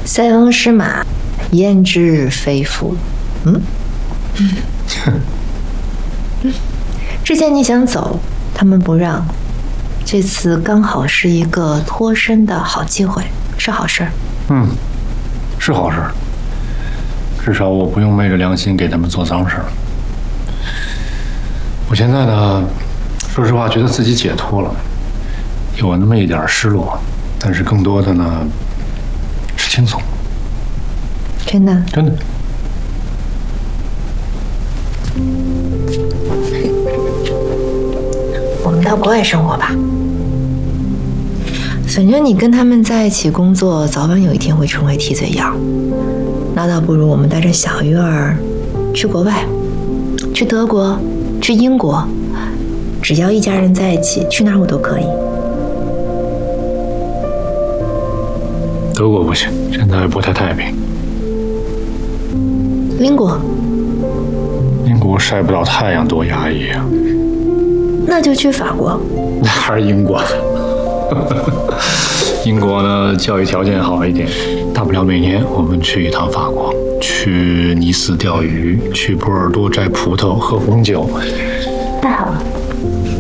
塞翁失马，焉知非福。之前你想走，他们不让，这次刚好是一个脱身的好机会，是好事儿。 是好事儿，至少我不用昧着良心给他们做脏事儿。我现在呢，说实话，觉得自己解脱了，有那么一点失落，但是更多的呢是轻松。 真的？ 真的。 我们到国外生活吧。反正你跟他们在一起工作，早晚有一天会成为替罪羊。那倒不如我们带着小鱼儿去国外，去德国，去英国，只要一家人在一起，去哪儿我都可以。 德国不行，现在不太太平。 英国？ 英国晒不到太阳，多压抑啊！ 那就去法国。 那还是英国。英国呢，教育条件好一点，大不了每年我们去一趟法国，去尼斯钓鱼，去波尔多摘葡萄，喝红酒。 太好了。